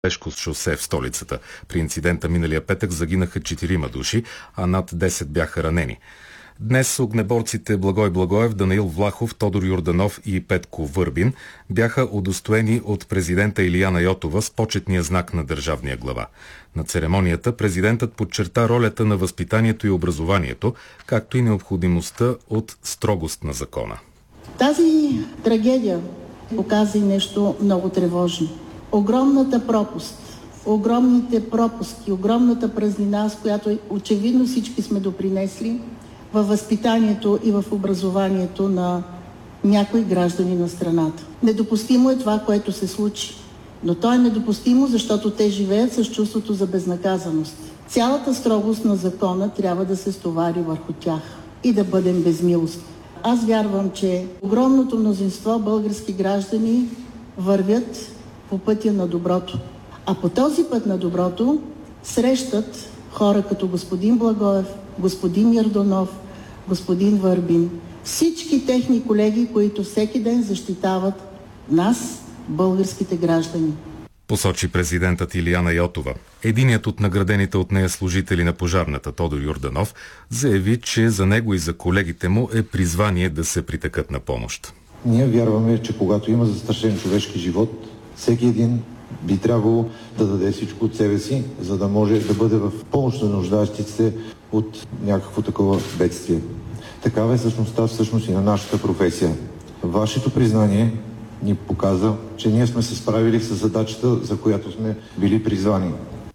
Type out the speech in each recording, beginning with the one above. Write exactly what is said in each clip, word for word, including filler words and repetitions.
Пешко шосе в столицата. При инцидента миналия петък загинаха четирима души, а над десет бяха ранени. Днес огнеборците Благой Благоев, Данаил Влахов, Тодор Йорданов и Петко Върбин бяха удостоени от президента Илияна Йотова с почетния знак на държавния глава. На церемонията президентът подчерта ролята на възпитанието и образованието, както и необходимостта от строгост на закона. Тази трагедия показа и нещо много тревожно. Огромната пропуст, огромните пропуски, огромната празнина, с която очевидно всички сме допринесли във възпитанието и в образованието на някои граждани на страната. Недопустимо е това, което се случи. Но то е недопустимо, защото те живеят с чувството за безнаказаност. Цялата строгост на закона трябва да се стовари върху тях и да бъдем безмилостни. Аз вярвам, че огромното мнозинство български граждани вървят по пътя на доброто. А по този път на доброто срещат хора като господин Благоев, господин Йорданов, господин Върбин. Всички техни колеги, които всеки ден защитават нас, българските граждани. Посочи президентът Илияна Йотова. Единият от наградените от нея служители на пожарната, Тодор Йорданов, заяви, че за него и за колегите му е призвание да се притекат на помощ. Ние вярваме, че когато има застрашен човешки живот, всеки един би трябвало да даде всичко от себе си, за да може да бъде в помощ на нуждаещите се от някакво такова бедствие. Такава е същността всъщност и на нашата професия. Вашето признание ни показа, че ние сме се справили с задачата, за която сме били призвани.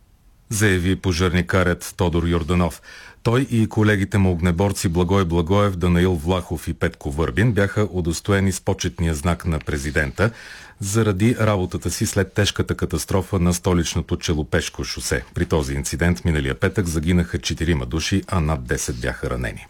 Заяви пожарникарят Тодор Йорданов. Той и колегите му огнеборци Благой Благоев, Данаил Влахов и Петко Върбин бяха удостоени с почетния знак на президента заради работата си след тежката катастрофа на столичното Челопешко шосе. При този инцидент миналия петък загинаха четирима души, а над десет бяха ранени.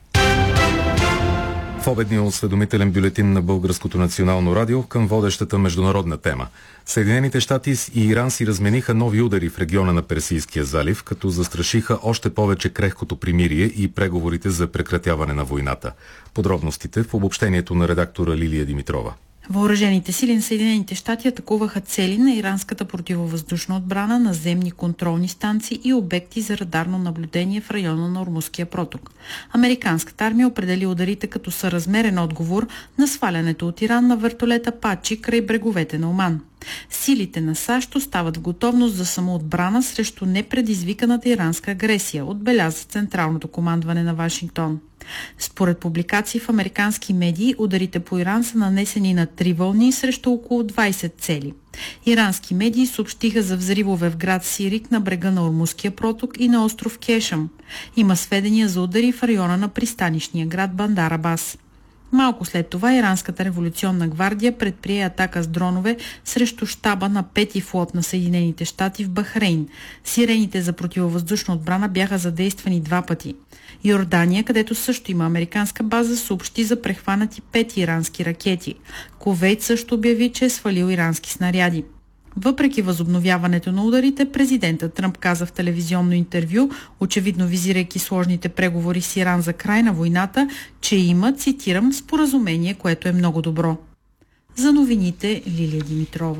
В обедния осведомителен бюлетин на Българското национално радио към водещата международна тема. Съединените щати и Иран си размениха нови удари в региона на Персийския залив, като застрашиха още повече крехкото примирие и преговорите за прекратяване на войната. Подробностите в обобщението на редактора Лилия Димитрова. Въоръжените сили на Съединените щати атакуваха цели на иранската противовъздушна отбрана, наземни контролни станции и обекти за радарно наблюдение в района на Ормузския проток. Американската армия определи ударите като съразмерен отговор на свалянето от Иран на вертолета Пачи край бреговете на Оман. Силите на САЩ остават в готовност за самоотбрана срещу непредизвиканата иранска агресия, отбеляза Централното командване на Вашингтон. Според публикации в американски медии, ударите по Иран са нанесени на три вълни срещу около двайсет цели. Ирански медии съобщиха за взривове в град Сирик на брега на Ормузския проток и на остров Кешъм. Има сведения за удари в района на пристанищния град Бандар Абас. Малко след това Иранската революционна гвардия предприе атака с дронове срещу щаба на пети флот на Съединените щати в Бахрейн. Сирените за противовъздушна отбрана бяха задействани два пъти. Йордания, където също има американска база, съобщи за прехванати пет ирански ракети. Кувейт също обяви, че е свалил ирански снаряди. Въпреки възобновяването на ударите, президентът Тръмп каза в телевизионно интервю, очевидно визирайки сложните преговори с Иран за край на войната, че има, цитирам, споразумение, което е много добро. За новините Лилия Димитрова.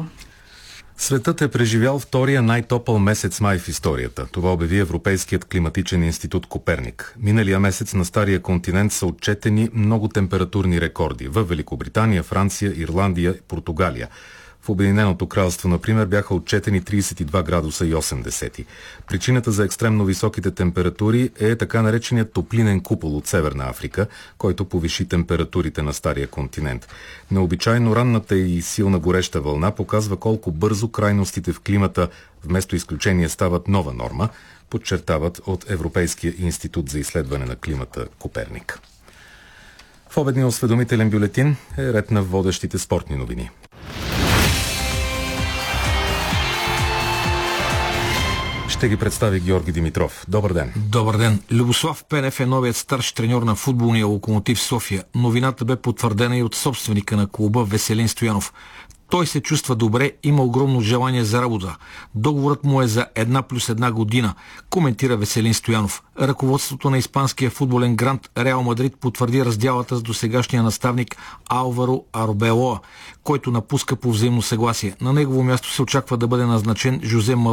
Светът е преживял втория най-топъл месец май в историята. Това обяви Европейският климатичен институт Коперник. Миналия месец на Стария континент са отчетени много температурни рекорди в Великобритания, Франция, Ирландия и Португалия. В Обединеното кралство, например, бяха отчетени трийсет и два градуса и осем десети. Причината за екстремно високите температури е така нареченият топлинен купол от Северна Африка, който повиши температурите на Стария континент. Необичайно ранната и силна гореща вълна показва колко бързо крайностите в климата вместо изключение стават нова норма, подчертават от Европейския институт за изследване на климата Коперник. В обедния осведомителен бюлетин е ред на водещите спортни новини. Ще ги представи Георги Димитров. Добър ден. Добър ден. Любослав Пенев е новият старш треньор на футболния Локомотив София. Новината бе потвърдена и от собственика на клуба Веселин Стоянов. Той се чувства добре, има огромно желание за работа. Договорът му е за една плюс една година, коментира Веселин Стоянов. Ръководството на испанския футболен грант Реал Мадрид потвърди раздялата с досегашния наставник Алваро Арбелоа, който напуска по взаимно съгласие. На негово място се очаква да бъде назначен Жозе Малони.